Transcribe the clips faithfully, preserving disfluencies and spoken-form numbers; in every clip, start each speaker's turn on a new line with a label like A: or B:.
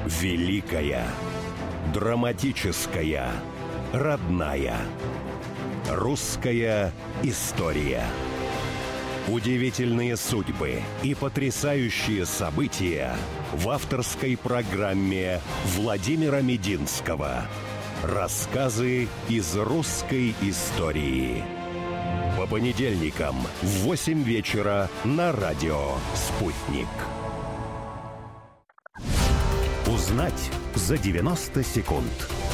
A: Великая, драматическая, родная. Русская история. Удивительные судьбы и потрясающие события в авторской программе Владимира Мединского. Рассказы из русской истории. По понедельникам в восемь вечера на радио «Спутник». Узнать за девяносто секунд.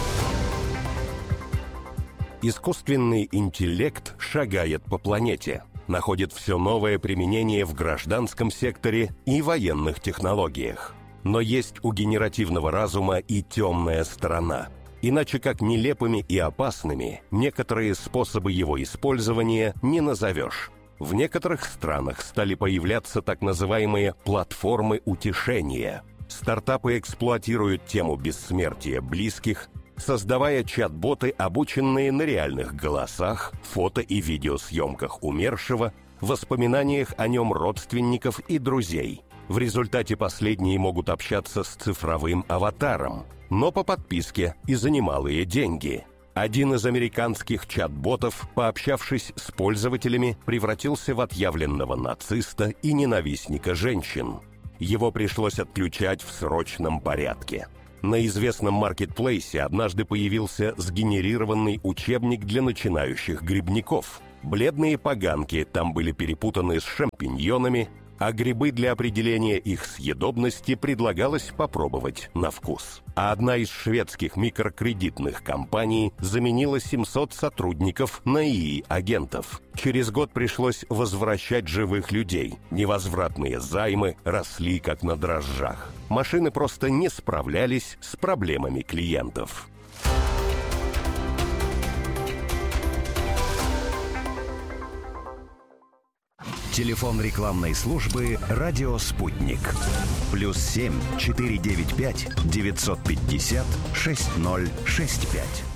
A: Искусственный интеллект шагает по планете, находит все новое применение в гражданском секторе и военных технологиях. Но есть у генеративного разума и темная сторона. Иначе как нелепыми и опасными некоторые способы его использования не назовешь. В некоторых странах стали появляться так называемые платформы утешения. Стартапы эксплуатируют тему бессмертия близких, создавая чат-боты, обученные на реальных голосах, фото- и видеосъемках умершего, воспоминаниях о нем родственников и друзей. В результате последние могут общаться с цифровым аватаром, но по подписке и за немалые деньги. Один из американских чат-ботов, пообщавшись с пользователями, превратился в отъявленного нациста и ненавистника женщин. Его пришлось отключать в срочном порядке. На известном маркетплейсе однажды появился сгенерированный учебник для начинающих грибников. Бледные поганки там были перепутаны с шампиньонами, а грибы для определения их съедобности предлагалось попробовать на вкус. А одна из шведских микрокредитных компаний заменила семьсот сотрудников на и и-агентов. Через год пришлось возвращать живых людей. Невозвратные займы росли как на дрожжах. Машины просто не справлялись с проблемами клиентов. Телефон рекламной службы «Радио Спутник». Плюс семь четыре девять пять девятьсот пятьдесят шесть ноль шесть пять.